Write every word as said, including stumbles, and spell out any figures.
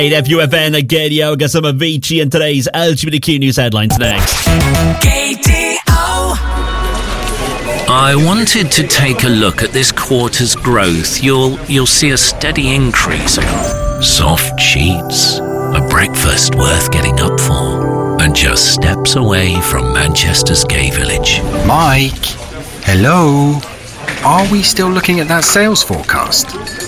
F U F N, Gadio, agus am Avicii, and today's L G B T Q news headlines next. K D O. I wanted to take a look at this quarter's growth. You'll you'll see a steady increase. Soft sheets, a breakfast worth getting up for, and just steps away from Manchester's gay village. Mike, hello. Are we still looking at that sales forecast?